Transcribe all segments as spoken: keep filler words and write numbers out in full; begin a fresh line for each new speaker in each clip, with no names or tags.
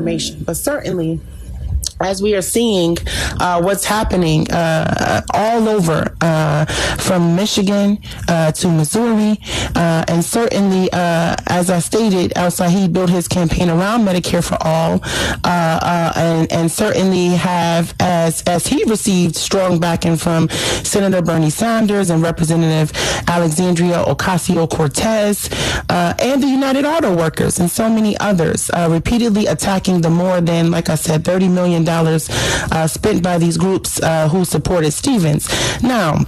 information, but certainly, as we are seeing uh, what's happening uh, all over, uh, from Michigan uh, to Missouri, uh, and certainly, uh, as I stated, El Said built his campaign around Medicare for All, uh, uh, and, and certainly have, as as he received strong backing from Senator Bernie Sanders and Representative Alexandria Ocasio-Cortez, uh, and the United Auto Workers, and so many others, uh, repeatedly attacking the more than, like I said, thirty million dollars uh, spent by these groups uh, who supported Stevens. Now,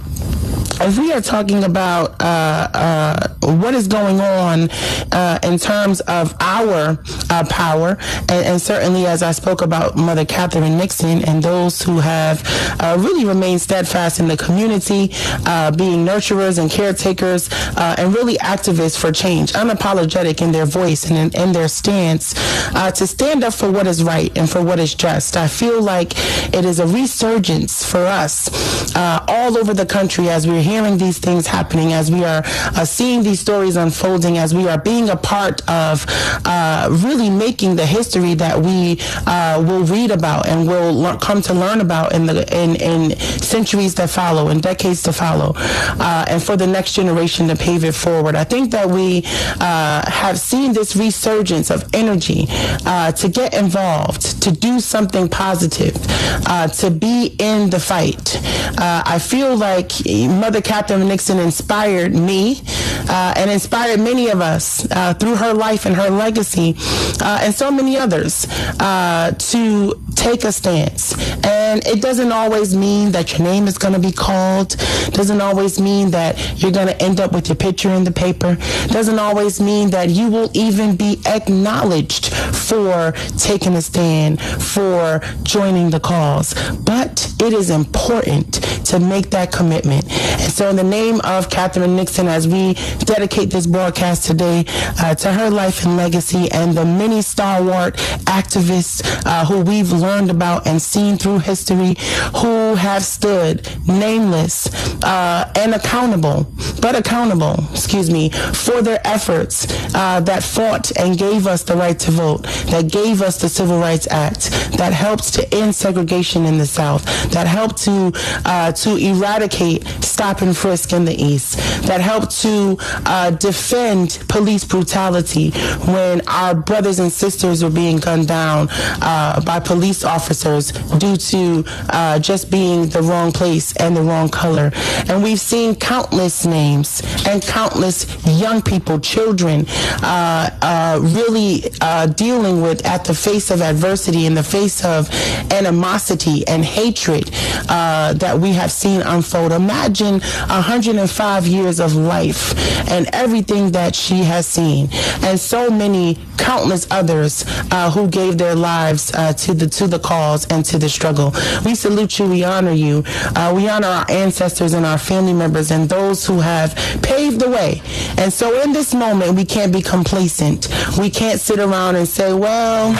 if we are talking about uh, uh, what is going on uh, in terms of our uh, power, and, and certainly as I spoke about Mother Catherine Nixon and those who have uh, really remained steadfast in the community, uh, being nurturers and caretakers, uh, and really activists for change, unapologetic in their voice and in, in their stance, uh, to stand up for what is right and for what is just. I feel like it is a resurgence for us uh, all over the country as we're hearing these things happening, as we are uh, seeing these stories unfolding, as we are being a part of uh, really making the history that we uh, will read about and will le- come to learn about in the in, in centuries that follow, in decades to follow, uh, and for the next generation to pave it forward. I think that we uh, have seen this resurgence of energy uh, to get involved, to do something positive, uh, to be in the fight. Uh, I feel like Mother Catherine Nixon inspired me uh, and inspired many of us uh, through her life and her legacy, uh, and so many others, uh, to take a stance. And it doesn't always mean that your name is going to be called. Doesn't always mean that you're going to end up with your picture in the paper. Doesn't always mean that you will even be acknowledged for taking a stand, for joining the cause. But it is important to make that commitment. And so in the name of Catherine Nixon, as we dedicate this broadcast today uh, to her life and legacy and the many stalwart activists uh, who we've learned about and seen through history, who have stood nameless uh, and accountable, but accountable, excuse me, for their efforts uh, that fought and gave us the right to vote, that gave us the Civil Rights Act, that helped to end segregation in the South, that helped to uh, to eradicate stop and frisk in the East, that helped to uh, defend police brutality when our brothers and sisters were being gunned down uh, by police officers due to uh, just being the wrong place and the wrong color. And we've seen countless names and countless young people, children, uh, uh, really uh, dealing with, at the face of adversity, in the face of animosity and hatred uh, that we have seen unfold. Imagine one hundred five years of life and everything that she has seen, and so many countless others uh, who gave their lives uh, to the to the cause and to the struggle. We salute you. We honor you. Uh, we honor our ancestors and our family members and those who have paved the way. And so in this moment, we can't be complacent. We can't sit around and say, well,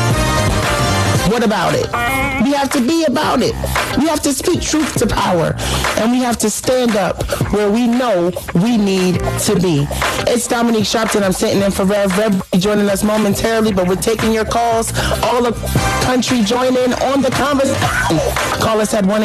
what about it? We have to be about it. We have to speak truth to power. And we have to stand up where we know we need to be. It's Dominique Sharpton. I'm sitting in for Rev. Rev joining us momentarily, but we're taking your calls. All the country join in on the conversation. Call us at one